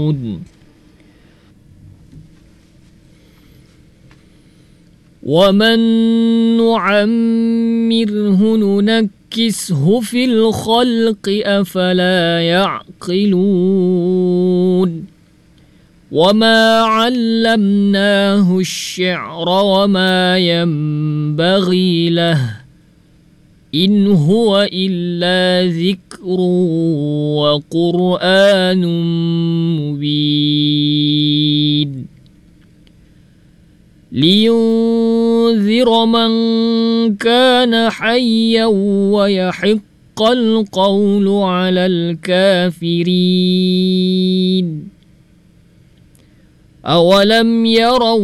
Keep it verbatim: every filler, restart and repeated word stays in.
يعقلون ومن نعمره ننكسه في الخلق أفلا يعقلون وما علمناه الشعر وما ينبغي له إن هو إلا ذكر وقرآن مبين لينذر من كان حيا ويحق القول على الكافرين أولم يروا